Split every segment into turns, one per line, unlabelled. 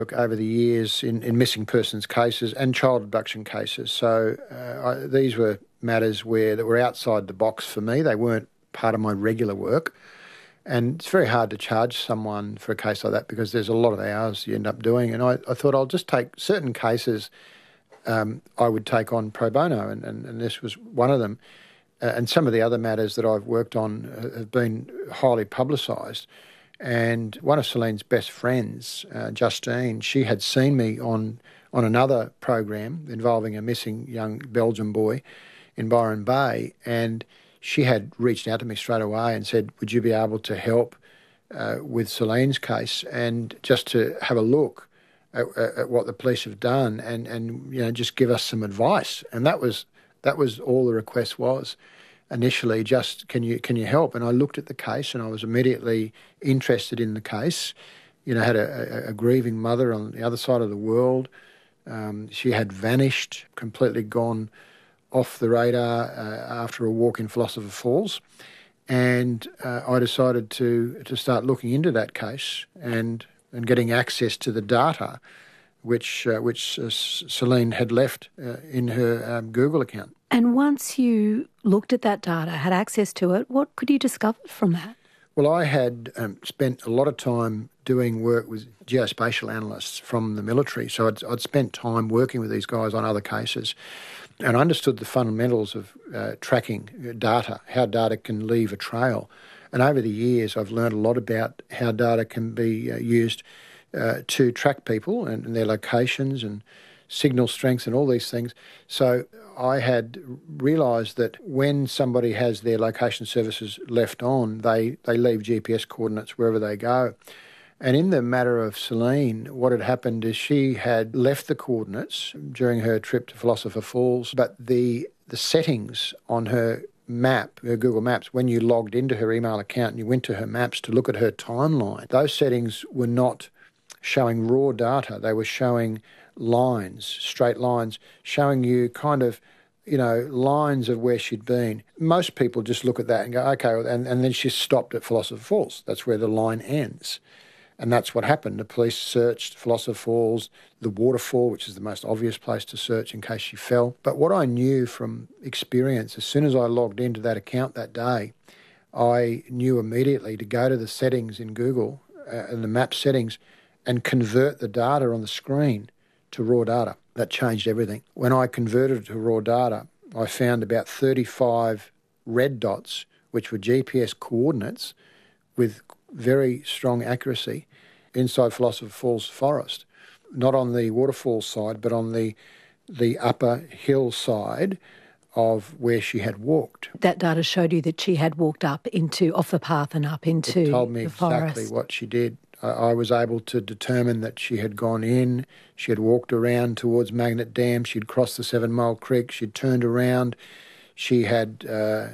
Look, over the years in missing persons cases and child abduction cases. So these were matters that were outside the box for me. They weren't part of my regular work. And it's very hard to charge someone for a case like that because there's a lot of hours you end up doing. And I thought I'll just take certain cases I would take on pro bono, and this was one of them. And some of the other matters that I've worked on have been highly publicised. And one of Celine's best friends, Justine, she had seen me on another program involving a missing young Belgian boy in Byron Bay, and she had reached out to me straight away and said, would you be able to help with Celine's case and just to have a look at what the police have done and just give us some advice. And that was all the request was. Initially, just can you help? And I looked at the case and I was immediately interested in the case. Had a grieving mother on the other side of the world. She had vanished, completely gone off the radar after a walk in Philosopher Falls. And I decided to start looking into that case and getting access to the data which Celine had left in her Google account.
And once you looked at that data, had access to it, what could you discover from that?
Well, I had spent a lot of time doing work with geospatial analysts from the military, so I'd spent time working with these guys on other cases and understood the fundamentals of tracking data, how data can leave a trail. And over the years, I've learned a lot about how data can be used to track people and their locations and signal strengths and all these things. So I had realised that when somebody has their location services left on, they leave GPS coordinates wherever they go. And in the matter of Celine, what had happened is she had left the coordinates during her trip to Philosopher Falls, but the settings on her map, her Google Maps, when you logged into her email account and you went to her maps to look at her timeline, those settings were not showing raw data. They were showing lines, straight lines, showing you kind of, lines of where she'd been. Most people just look at that and go, okay, and then she stopped at Philosopher Falls. That's where the line ends. And that's what happened. The police searched Philosopher Falls, the waterfall, which is the most obvious place to search in case she fell. But what I knew from experience, as soon as I logged into that account that day, I knew immediately to go to the settings in Google and the map settings and convert the data on the screen to raw data. That changed everything. When I converted it to raw data, I found about 35 red dots, which were GPS coordinates with very strong accuracy inside Philosopher Falls forest. Not on the waterfall side, but on the upper hill side of where she had walked.
That data showed you that she had walked off the path and up into the forest.
It told me exactly what she did. I was able to determine that she had gone in, she had walked around towards Magnet Dam, she'd crossed the 7 Mile Creek, she'd turned around, she had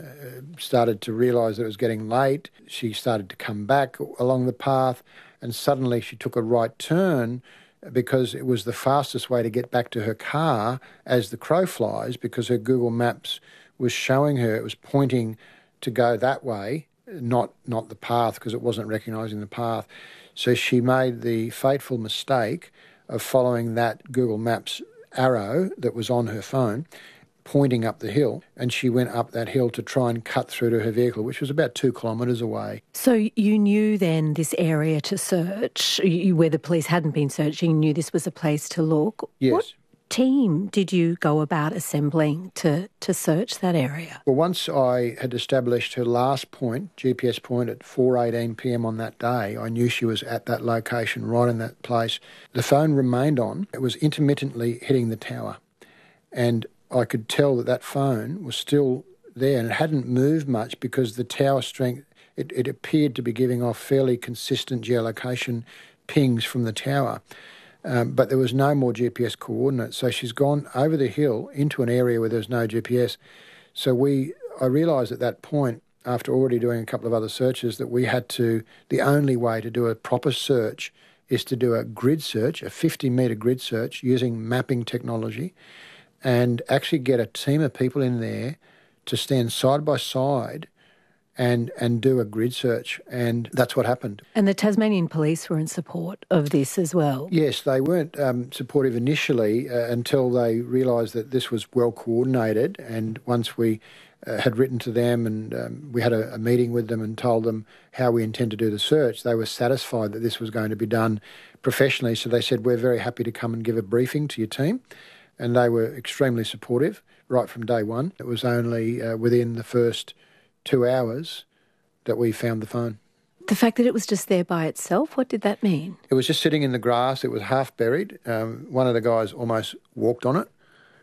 started to realise that it was getting late, she started to come back along the path, and suddenly she took a right turn because it was the fastest way to get back to her car as the crow flies, because her Google Maps was showing her, it was pointing to go that way, not the path, because it wasn't recognising the path. So she made the fateful mistake of following that Google Maps arrow that was on her phone, pointing up the hill, and she went up that hill to try and cut through to her vehicle, which was about 2 kilometres away.
So you knew then this area to search, where the police hadn't been searching, you knew this was a place to look.
Yes.
What team did you go about assembling to search that area?
Well, once I had established her last point, GPS point, at 4:18pm on that day, I knew she was at that location, right in that place. The phone remained on. It was intermittently hitting the tower. And I could tell that phone was still there and it hadn't moved much because the tower strength, it appeared to be giving off fairly consistent geolocation pings from the tower. But there was no more GPS coordinates. So she's gone over the hill into an area where there's no GPS. So I realised at that point, after already doing a couple of other searches, that the only way to do a proper search is to do a grid search, a 50-metre grid search using mapping technology, and actually get a team of people in there to stand side by side and do a grid search. And that's what happened.
And the Tasmanian Police were in support of this as well?
Yes, they weren't supportive initially until they realised that this was well coordinated. And once we had written to them and we had a meeting with them and told them how we intend to do the search, they were satisfied that this was going to be done professionally. So they said, we're very happy to come and give a briefing to your team. And they were extremely supportive right from day one. It was only within the first 2 hours that we found the phone.
The fact that it was just there by itself, what did that mean?
It was just sitting in the grass. It was half buried. One of the guys almost walked on it,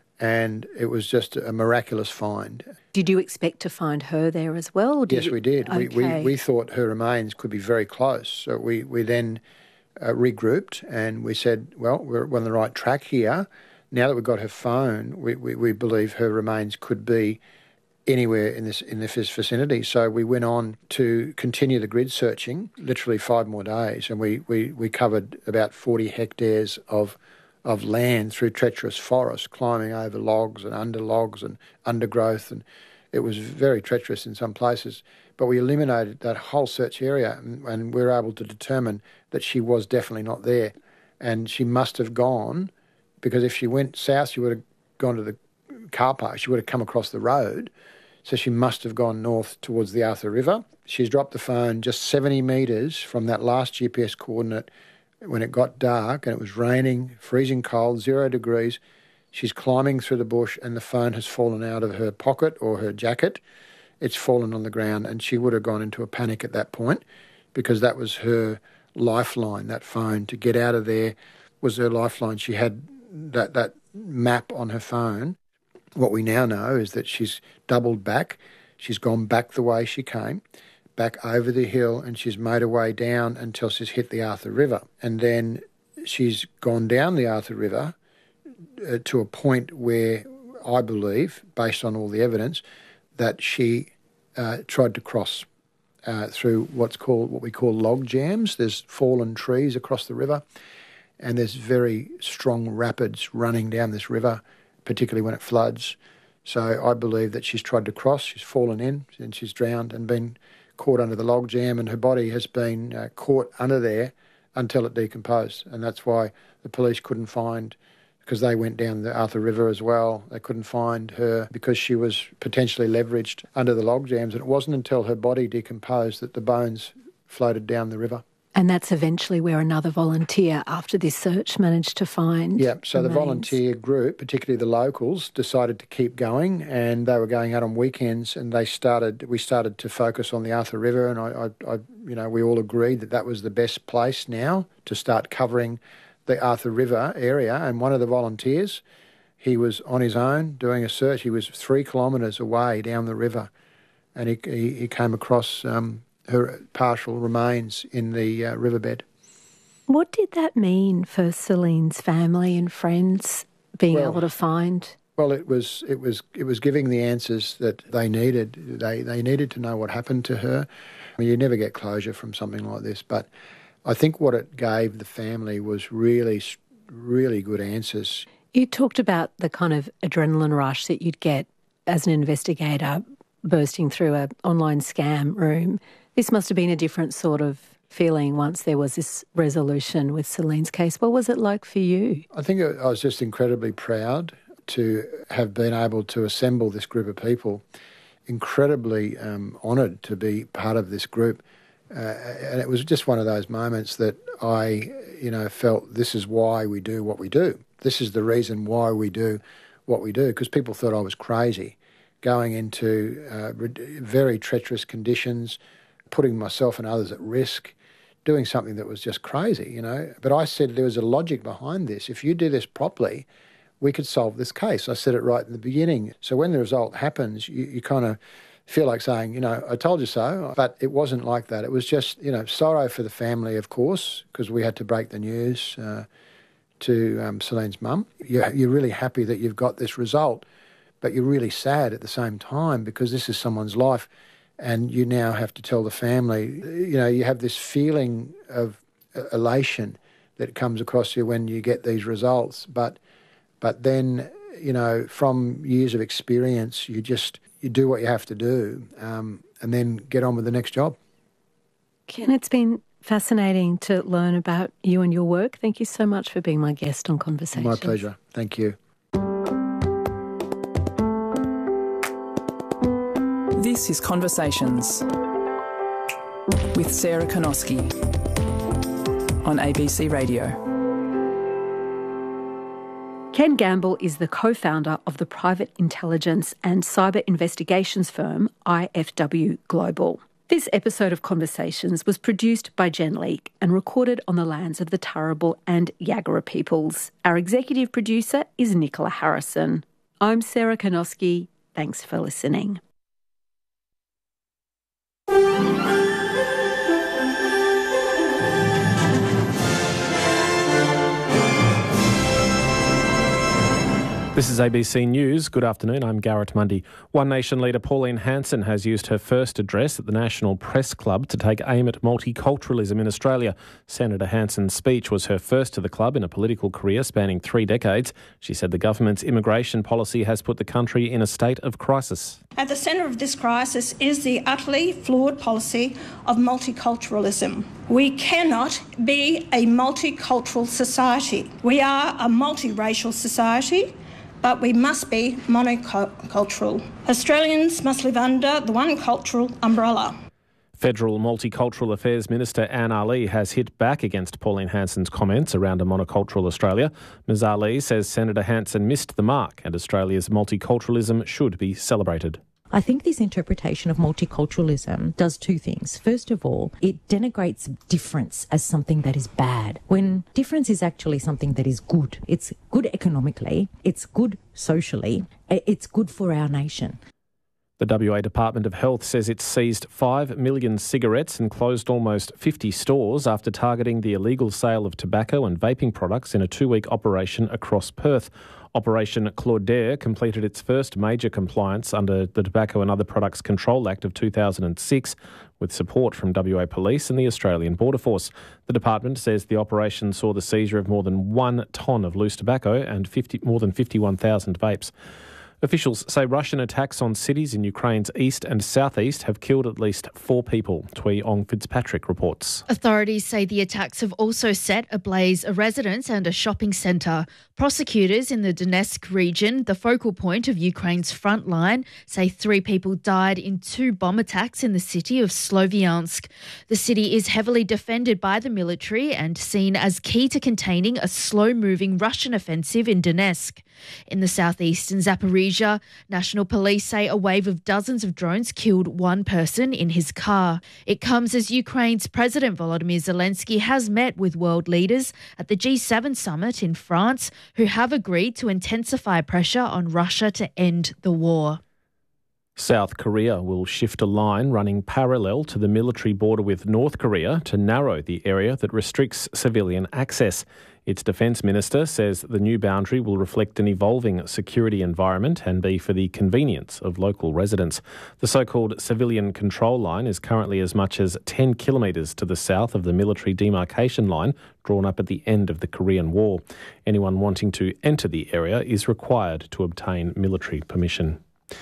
and it was just a miraculous find.
Did you expect to find her there as well?
Yes, we did.
Okay.
We thought her remains could be very close. So we then regrouped and we said, well, we're on the right track here. Now that we've got her phone, we believe her remains could be anywhere in this vicinity. So we went on to continue the grid searching, literally 5 more days, and we covered about 40 hectares of land through treacherous forest, climbing over logs and undergrowth, and it was very treacherous in some places. But we eliminated that whole search area, and we were able to determine that she was definitely not there, and she must have gone, because if she went south, she would have gone to the car park. She would have come across the road. So she must have gone north towards the Arthur River. She's dropped the phone just 70 metres from that last GPS coordinate when it got dark and it was raining, freezing cold, 0 degrees. She's climbing through the bush and the phone has fallen out of her pocket or her jacket. It's fallen on the ground, and she would have gone into a panic at that point because that was her lifeline. That phone, to get out of there, was her lifeline. She had that map on her phone. What we now know is that she's doubled back. She's gone back the way she came, back over the hill, and she's made her way down until she's hit the Arthur River. And then she's gone down the Arthur River to a point where I believe, based on all the evidence, that she tried to cross through what we call log jams. There's fallen trees across the river, and there's very strong rapids running down this river, particularly when it floods. So I believe that she's tried to cross, she's fallen in, and she's drowned and been caught under the log jam, and her body has been caught under there until it decomposed. And that's why the police couldn't find, because they went down the Arthur River as well, they couldn't find her because she was potentially leveraged under the log jams. And it wasn't until her body decomposed that the bones floated down the river.
And that's eventually where another volunteer, after this search, managed to find
so the volunteer group, particularly the locals, decided to keep going, and they were going out on weekends, and we started to focus on the Arthur River, and we all agreed that was the best place now to start covering the Arthur River area. And one of the volunteers, he was on his own doing a search. He was 3 kilometres away down the river, and he came across her partial remains in the riverbed.
What did that mean for Celine's family and friends being able to find?
Well, it was giving the answers that they needed. They needed to know what happened to her. I mean, you never get closure from something like this, but I think what it gave the family was really, really good answers.
You talked about the kind of adrenaline rush that you'd get as an investigator bursting through an online scam room. This must have been a different sort of feeling once there was this resolution with Celine's case. What was it like for you?
I think I was just incredibly proud to have been able to assemble this group of people, incredibly honoured to be part of this group. And it was just one of those moments that I, felt this is why we do what we do. This is the reason why we do what we do, because people thought I was crazy, going into very treacherous conditions, putting myself and others at risk, doing something that was just crazy, But I said there was a logic behind this. If you do this properly, we could solve this case. I said it right in the beginning. So when the result happens, you kind of feel like saying, I told you so. But it wasn't like that. It was just, sorrow for the family, of course, because we had to break the news to Celine's mum. You're really happy that you've got this result, but you're really sad at the same time because this is someone's life. And you now have to tell the family, you have this feeling of elation that comes across you when you get these results. But then, from years of experience, you do what you have to do. and then get on with the next job.
Ken, it's been fascinating to learn about you and your work. Thank you so much for being my guest on Conversations.
My pleasure. Thank you.
This is Conversations with Sarah Konoski on ABC Radio.
Ken Gamble is the co-founder of the private intelligence and cyber investigations firm IFW Global. This episode of Conversations was produced by Jen Leake and recorded on the lands of the Turrbal and Yagara peoples. Our executive producer is Nicola Harrison. I'm Sarah Konoski. Thanks for listening.
This is ABC News. Good afternoon, I'm Garrett Mundy. One Nation leader Pauline Hanson has used her first address at the National Press Club to take aim at multiculturalism in Australia. Senator Hanson's speech was her first to the club in a political career spanning 3 decades. She said the government's immigration policy has put the country in a state of crisis.
At the centre of this crisis is the utterly flawed policy of multiculturalism. We cannot be a multicultural society. We are a multiracial society, but we must be monocultural. Australians must live under the one cultural umbrella.
Federal Multicultural Affairs Minister Anne Ali has hit back against Pauline Hanson's comments around a monocultural Australia. Ms Ali says Senator Hanson missed the mark and Australia's multiculturalism should be celebrated.
I think this interpretation of multiculturalism does 2 things. First of all, it denigrates difference as something that is bad, when difference is actually something that is good. It's good economically, it's good socially, it's good for our nation.
The WA Department of Health says it seized 5 million cigarettes and closed almost 50 stores after targeting the illegal sale of tobacco and vaping products in a 2-week operation across Perth. Operation Claudere completed its first major compliance under the Tobacco and Other Products Control Act of 2006 with support from WA Police and the Australian Border Force. The department says the operation saw the seizure of more than 1 tonne of loose tobacco and more than 51,000 vapes. Officials say Russian attacks on cities in Ukraine's east and southeast have killed at least 4 people. Tui Ong Fitzpatrick reports.
Authorities say the attacks have also set ablaze a residence and a shopping centre. Prosecutors in the Donetsk region, the focal point of Ukraine's front line, say 3 people died in 2 bomb attacks in the city of Sloviansk. The city is heavily defended by the military and seen as key to containing a slow-moving Russian offensive in Donetsk. In the southeastern Zaporizhia, National Police say a wave of dozens of drones killed 1 person in his car. It comes as Ukraine's President Volodymyr Zelensky has met with world leaders at the G7 summit in France, who have agreed to intensify pressure on Russia to end the war.
South Korea will shift a line running parallel to the military border with North Korea to narrow the area that restricts civilian access. Its defence minister says the new boundary will reflect an evolving security environment and be for the convenience of local residents. The so-called civilian control line is currently as much as 10 kilometres to the south of the military demarcation line drawn up at the end of the Korean War. Anyone wanting to enter the area is required to obtain military permission.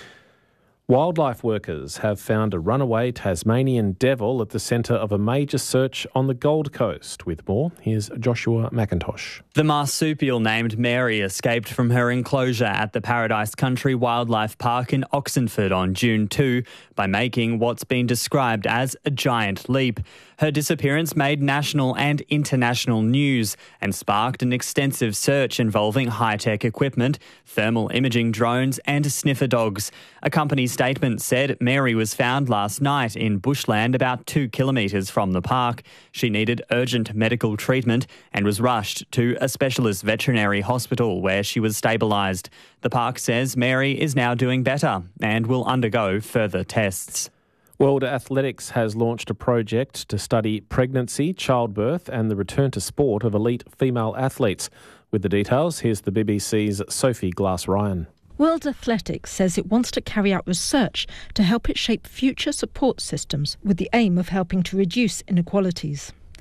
Wildlife workers have found a runaway Tasmanian devil at the centre of a major search on the Gold Coast. With more, here's Joshua McIntosh.
The marsupial named Mary escaped from her enclosure at the Paradise Country Wildlife Park in Oxenford on June 2 by making what's been described as a giant leap. Her disappearance made national and international news and sparked an extensive search involving high-tech equipment, thermal imaging drones and sniffer dogs. A company statement said Mary was found last night in bushland about 2 kilometres from the park. She needed urgent medical treatment and was rushed to a specialist veterinary hospital where she was stabilised. The park says Mary is now doing better and will undergo further tests.
World Athletics has launched a project to study pregnancy, childbirth and the return to sport of elite female athletes. With the details, here's the BBC's Sophie Glass-Ryan.
World Athletics says it wants to carry out research to help it shape future support systems with the aim of helping to reduce inequalities.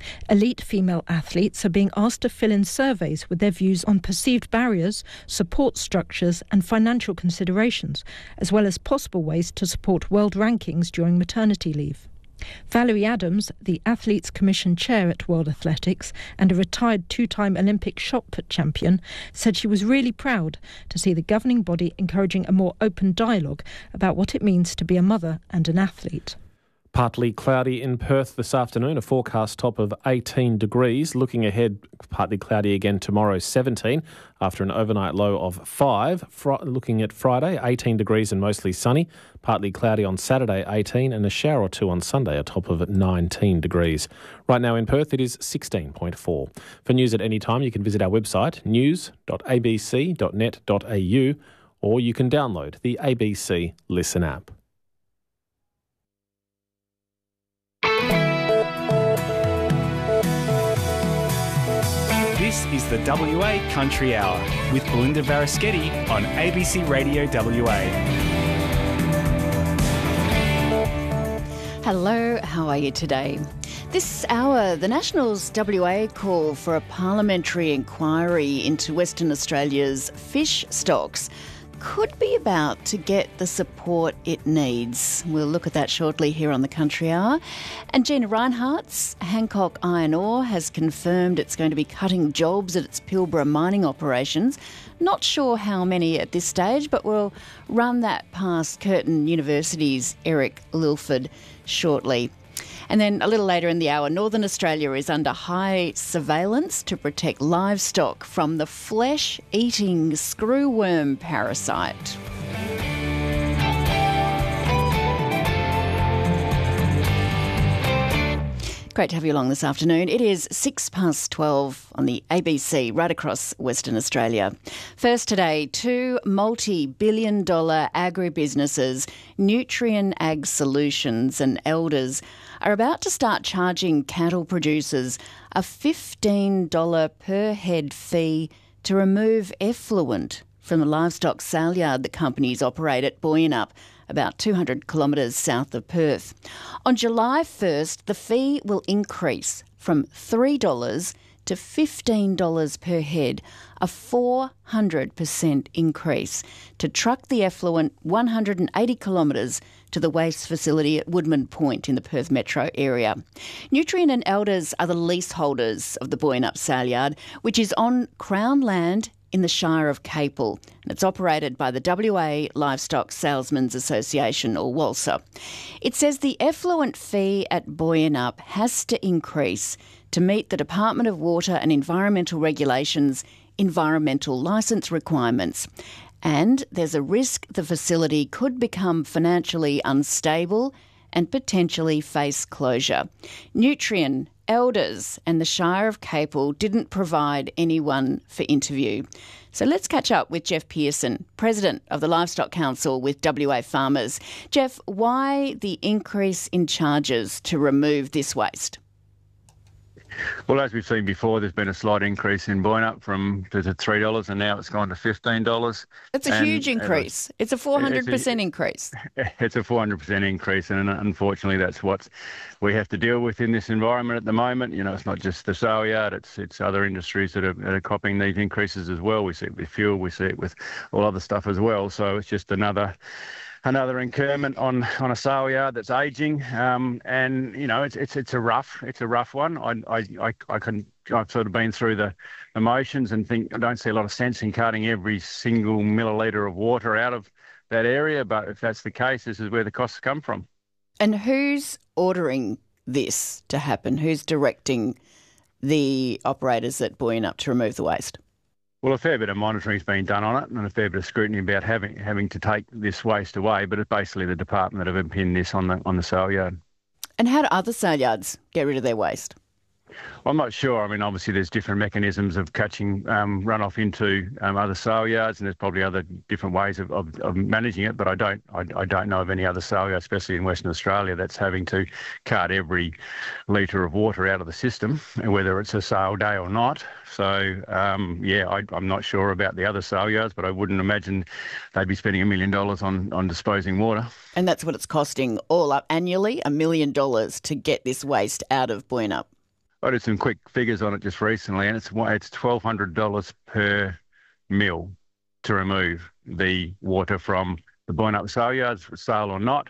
Elite female athletes are being asked to fill in surveys with their views on perceived barriers, support structures and financial considerations, as well as possible ways to support world rankings during maternity leave. Valerie Adams, the Athletes Commission chair at World Athletics and a retired two-time Olympic shot put champion, said she was really proud to see the governing body encouraging a more open dialogue about what it means to be a mother and an athlete.
Partly cloudy in Perth this afternoon, a forecast top of 18 degrees. Looking ahead, partly cloudy again tomorrow, 17, after an overnight low of 5. Looking at Friday, 18 degrees and mostly sunny. Partly cloudy on Saturday, 18, and a shower or two on Sunday, a top of 19 degrees. Right now in Perth, it is 16.4. For news at any time, you can visit our website, news.abc.net.au, or you can download the ABC Listen app.
This is the WA Country Hour with Belinda Varaschetti on ABC Radio WA.
Hello, how are you today? This hour, the Nationals WA call for a parliamentary inquiry into Western Australia's fish stocks could be about to get the support it needs. We'll look at that shortly here on the Country Hour. And Gina Reinhart's Hancock Iron Ore has confirmed it's going to be cutting jobs at its Pilbara mining operations. Not sure how many at this stage, but we'll run that past Curtin University's Eric Lilford shortly. And then a little later in the hour, Northern Australia is under high surveillance to protect livestock from the flesh-eating screwworm parasite. Great to have you along this afternoon. It is 12:06 on the ABC right across Western Australia. First today, two multi-billion-dollar agribusinesses, Nutrien Ag Solutions and Elders, are about to start charging cattle producers a $15 per head fee to remove effluent from the livestock sale yard the companies operate at Boyanup, about 200 kilometres south of Perth. On July 1st, the fee will increase from $3 to $15 per head, a 400% increase, to truck the effluent 180 kilometres to the waste facility at Woodman Point in the Perth metro area. Nutrien and Elders are the leaseholders of the Boyanup sale yard, which is on Crown land in the Shire of Capel, and it's operated by the WA Livestock Salesmen's Association, or WALSA. It says the effluent fee at Boyanup has to increase to meet the Department of Water and Environmental Regulations' environmental licence requirements. And there's a risk the facility could become financially unstable and potentially face closure. Nutrien, Elders and the Shire of Capel didn't provide anyone for interview. So let's catch up with Jeff Pearson, President of the Livestock Council with WA Farmers. Jeff, why the increase in charges to remove this waste?
Well, as we've seen before, there's been a slight increase in Boyanup from to $3 and now it's gone to $15.
That's a huge increase. It's a 400% increase.
It's a 400% increase, and unfortunately that's what we have to deal with in this environment at the moment. You know, it's not just the sale yard, it's other industries that are copping these increases as well. We see it with fuel, we see it with all other stuff as well. So it's just another incurment on a sale yard that's ageing, and you know it's a rough one. I've sort of been through the motions and think I don't see a lot of sense in cutting every single millilitre of water out of that area. But if that's the case, this is where the costs come from.
And who's ordering this to happen? Who's directing the operators at Boyanup to remove the waste?
Well, a fair bit of monitoring has been done on it and a fair bit of scrutiny about having to take this waste away, but it's basically the department that have pinned this on the sale yard.
And how do other sale yards get rid of their waste?
I'm not sure. I mean, obviously there's different mechanisms of catching runoff into other sale yards, and there's probably other different ways of managing it. But I don't know of any other sale yard, especially in Western Australia, that's having to cut every litre of water out of the system, whether it's a sale day or not. So I'm not sure about the other sale yards, but I wouldn't imagine they'd be spending $1 million on disposing water.
And that's what it's costing all up annually, $1 million to get this waste out of Boyanup.
I did some quick figures on it just recently, and it's $1,200 per mil to remove the water from the Boynup sale yards, for sale or not.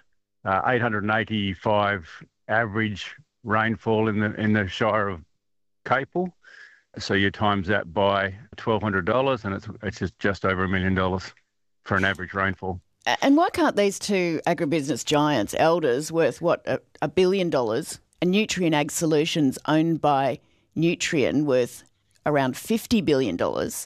885 average rainfall in the Shire of Capel. So you times that by $1,200, and it's just over $1 million for an average rainfall.
And why can't these two agribusiness giants, Elders, worth $1 billion, and Nutrien Ag Solutions, owned by Nutrien, worth around $50 billion,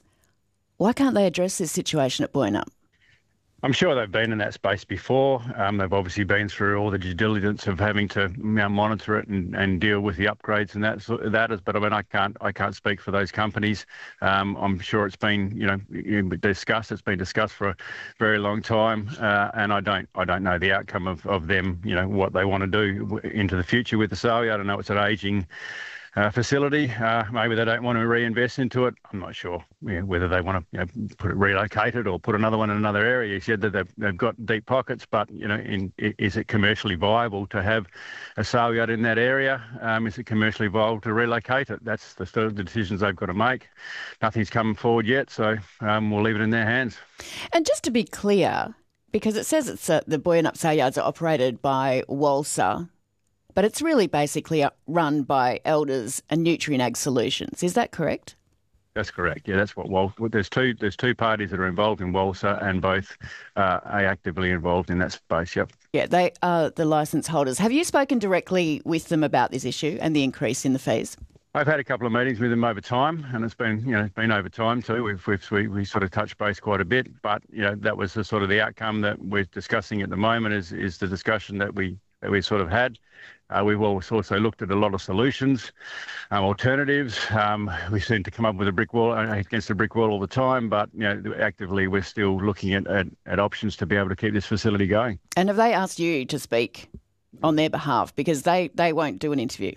why can't they address this situation at Boynup?
I'm sure they've been in that space before. They've obviously been through all the due diligence of having to monitor it and deal with the upgrades and that is. But I mean, I can't speak for those companies. I'm sure it's been discussed. It's been discussed for a very long time, and I don't know the outcome of them. What they want to do into the future with the sale yard. I know it's an ageing facility. Maybe they don't want to reinvest into it. I'm not sure whether they want to relocate it or put another one in another area. You said that they've got deep pockets, but is it commercially viable to have a sale yard in that area? Is it commercially viable to relocate it? That's the sort of decisions they've got to make. Nothing's come forward yet, so we'll leave it in their hands.
And just to be clear, because it says it's the Boynup sale yards are operated by Walsa, but it's really basically run by Elders and Nutrien Ag Solutions. Is that correct?
That's correct. Yeah, that's what there's two parties that are involved in Walsa, and both are actively involved in that space. Yep. Yeah,
they are the licence holders. Have you spoken directly with them about this issue and the increase in the fees?
I've had a couple of meetings with them over time, and it's been over time too. We sort of touched base quite a bit, but that was the sort of the outcome that we're discussing at the moment is the discussion that we sort of had. We've also looked at a lot of solutions, alternatives. We seem to come up with a brick wall against a brick wall all the time, but actively we're still looking at options to be able to keep this facility going.
And have they asked you to speak on their behalf? Because they won't do an interview.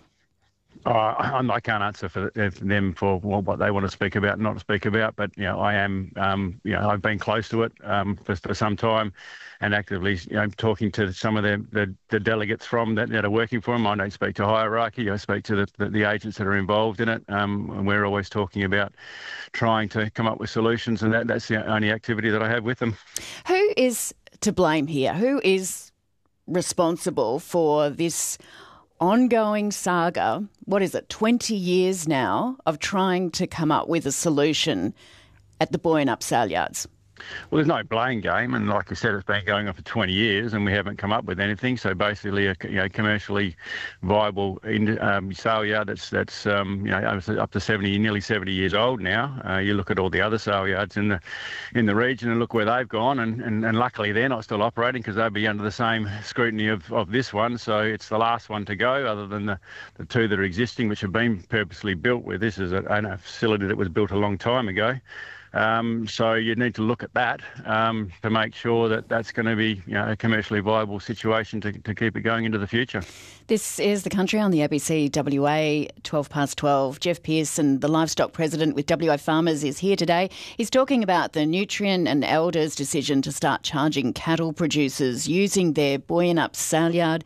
I can't answer for them for what they want to speak about and not speak about, but I am. I've been close to it for some time, and actively talking to some of the delegates from that are working for them. I don't speak to hierarchy. I speak to the agents that are involved in it, and we're always talking about trying to come up with solutions, and that's the only activity that I have with them.
Who is to blame here? Who is responsible for this ongoing saga, 20 years now, of trying to come up with a solution at the Boynup sale yards?
Well, there's no blame game, and like I said, it's been going on for 20 years, and we haven't come up with anything. So basically, a commercially viable sale yard that's up to 70, nearly 70 years old now. You look at all the other sale yards in the region and look where they've gone, and luckily they're not still operating because they'll be under the same scrutiny of this one. So it's the last one to go, other than the two that are existing, which have been purposely built. Where this is a facility that was built a long time ago. So you need to look at that to make sure that that's going to be a commercially viable situation to keep it going into the future.
This is The Country on the ABC WA, 12:12. Jeff Pearson, the livestock president with WA Farmers, is here today. He's talking about the Nutrien and Elders decision to start charging cattle producers using their Boynup sale yard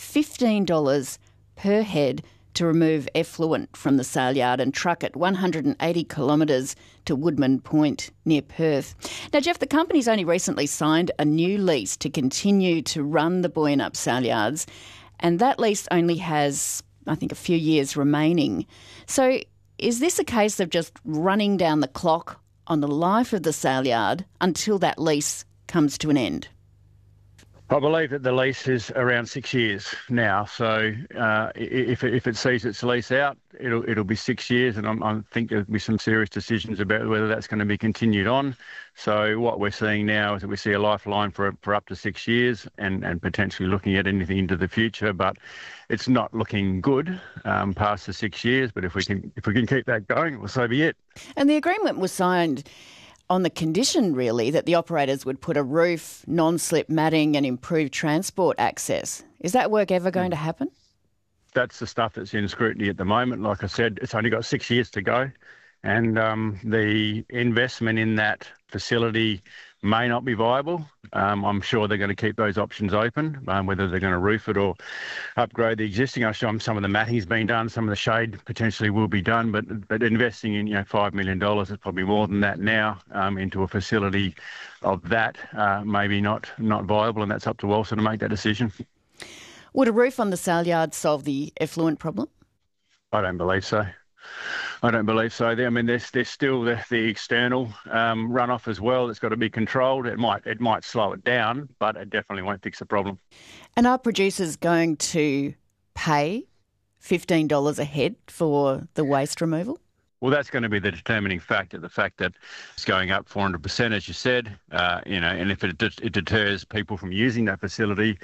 $15 per head to remove effluent from the sale yard and truck it 180 kilometres to Woodman Point near Perth. Now, Jeff, the company's only recently signed a new lease to continue to run the Boynup sale yards, and that lease only has, I think, a few years remaining. So is this a case of just running down the clock on the life of the sale yard until that lease comes to an end?
I believe that the lease is around 6 years now. So if it sees its lease out, it'll be 6 years, and I think there'll be some serious decisions about whether that's going to be continued on. So what we're seeing now is that we see a lifeline for up to 6 years, and potentially looking at anything into the future. But it's not looking good past the 6 years. But if we can keep that going, well, so be it.
And the agreement was signed on the condition, really, that the operators would put a roof, non-slip matting and improve transport access. Is that work ever going to happen?
That's the stuff that's in scrutiny at the moment. Like I said, it's only got 6 years to go. and the investment in that facility may not be viable. I'm sure they're going to keep those options open, whether they're going to roof it or upgrade the existing. I'm sure some of the matting's been done, some of the shade potentially will be done, but investing in $5 million is probably more than that now into a facility of that maybe not viable, and that's up to Walser to make that decision.
Would a roof on the sale yard solve the effluent problem?
I don't believe so. I mean, there's still the external runoff as well that's got to be controlled. It might slow it down, but it definitely won't fix the problem.
And are producers going to pay $15 a head for the waste removal?
Well, that's going to be the determining factor, the fact that it's going up 400%, as you said, and if it deters people from using that facility,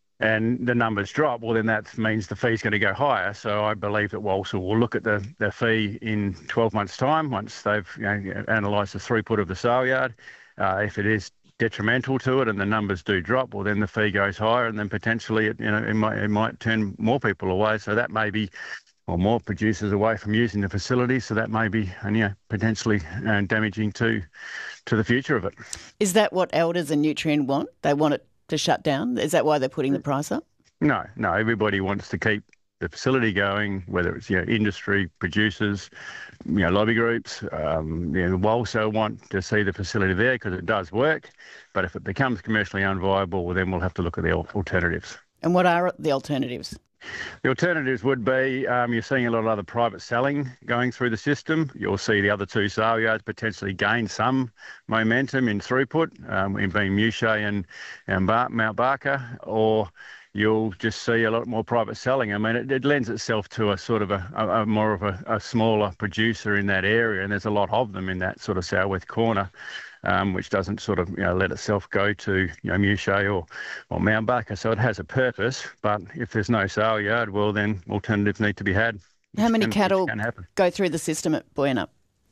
and the numbers drop, well, then that means the fee's going to go higher. So I believe that Walser will look at the fee in 12 months' time once they've analysed the throughput of the sale yard. If it is detrimental to it and the numbers do drop, well, then the fee goes higher, and then potentially it might turn more people away. So that may be, or more producers away from using the facility. So that may be potentially damaging to the future of it.
Is that what Elders and Nutrien want? They want it to shut down? Is that why they're putting the price up?
No. Everybody wants to keep the facility going, whether it's industry, producers, lobby groups. We also want to see the facility there because it does work. But if it becomes commercially unviable, well, then we'll have to look at the alternatives.
And what are the alternatives?
The alternatives would be you're seeing a lot of other private selling going through the system. You'll see the other two sale yards potentially gain some momentum in throughput, in being Muchet and Mount Barker, or you'll just see a lot more private selling. I mean, it lends itself to a sort of a more of a smaller producer in that area, and there's a lot of them in that sort of southwest corner. Which doesn't sort of let itself go to Muchet or Mount Barker. So it has a purpose, but if there's no sale yard, well, then alternatives need to be had.
How many cattle go through the system at Boyanup?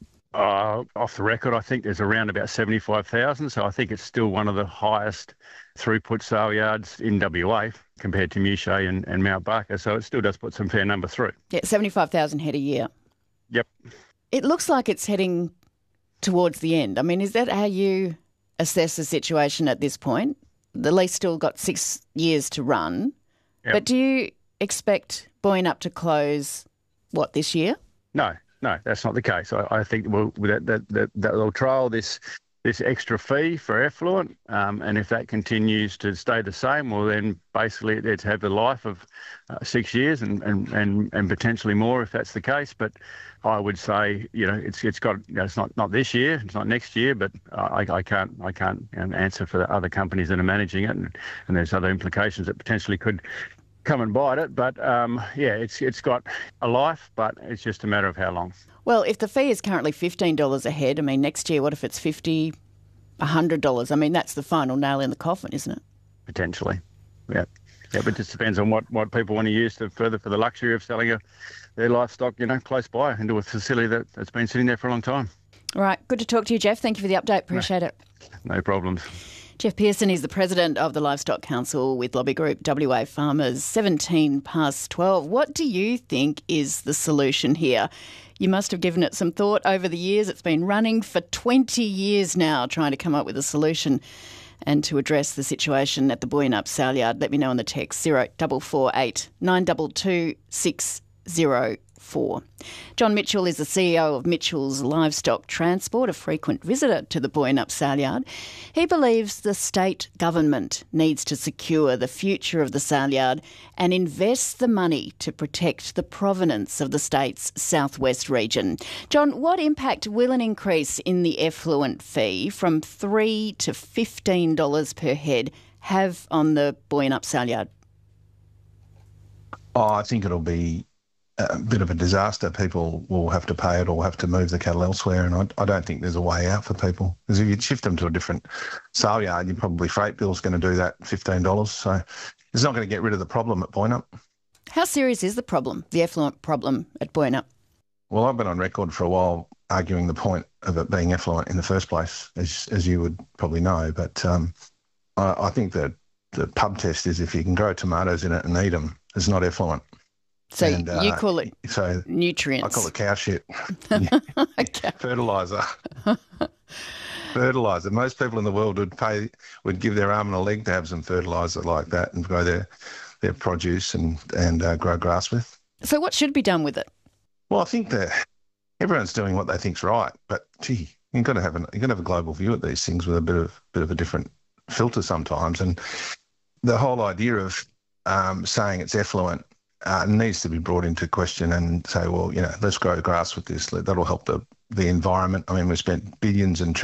Off the record, I think there's around about 75,000. So I think it's still one of the highest throughput sale yards in WA compared to Muchet and Mount Barker. So it still does put some fair number through. Yeah,
75,000 head a year.
Yep.
It looks like it's heading towards the end. I mean, is that how you assess the situation at this point? The lease still got 6 years to run, but do you expect Boyanup to close, this year?
No, that's not the case. I think that they'll trial this extra fee for effluent, and if that continues to stay the same, well, then basically it's have the life of 6 years and potentially more if that's the case. But I would say, it's got, it's not this year, it's not next year, but I can't answer for the other companies that are managing it, and there's other implications that potentially could come and bite it. But it's got a life, but it's just a matter of how long.
Well, if the fee is currently $15 a head, I mean, next year, what if it's $50, $100? I mean, that's the final nail in the coffin, isn't it?
Potentially, yeah. Yeah, but it just depends on what people want to use for the luxury of selling their livestock, close by into a facility that's been sitting there for a long time.
All right, good to talk to you, Jeff. Thank you for the update. Appreciate it.
No problems.
Jeff Pearson is the president of the Livestock Council with lobby group WA Farmers. 12:17. What do you think is the solution here? You must have given it some thought over the years. It's been running for 20 years now, trying to come up with a solution and to address the situation at the Boyanup sale yard. Let me know on the text 0448 922 604. John Mitchell is the CEO of Mitchell's Livestock Transport, a frequent visitor to the Boyanup sale yard. He believes the state government needs to secure the future of the sale yard and invest the money to protect the provenance of the state's southwest region. John, what impact will an increase in the effluent fee from $3 to $15 per head have on the Boyanup sale yard?
I think it'll be a bit of a disaster. People will have to pay it or have to move the cattle elsewhere, and I don't think there's a way out for people. Because if you shift them to a different sale yard, your probably freight bill's going to do that $15. So it's not going to get rid of the problem at Boyanup.
How serious is the problem, the effluent problem at Boyanup?
Well, I've been on record for a while arguing the point of it being effluent in the first place, as you would probably know. But I think that the pub test is if you can grow tomatoes in it and eat them, it's not effluent.
So you call it nutrients.
I call it cow shit.
Okay.
Fertiliser. Fertiliser. Most people in the world would give their arm and a leg to have some fertiliser like that and grow their produce and grow grass with.
So what should be done with it?
Well, I think that everyone's doing what they think's right, but gee, you've got to have a global view at these things with a bit of a different filter sometimes. And the whole idea of saying it's effluent needs to be brought into question and say, well, let's grow grass with this. That'll help the environment. I mean, we spent billions and